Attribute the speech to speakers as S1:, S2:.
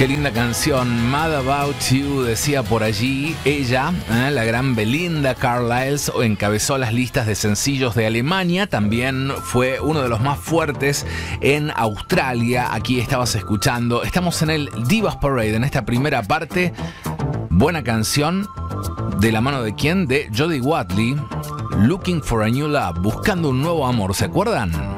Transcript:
S1: Qué linda canción, Mad About You, decía por allí ella, la gran Belinda Carlisle, encabezó las listas de sencillos de Alemania, también fue uno de los más fuertes en Australia. Aquí estabas escuchando, estamos en el Divas Parade, en esta primera parte. Buena canción, ¿de la mano de quién? De Jody Watley, Looking for a New Love, buscando un nuevo amor, ¿se acuerdan?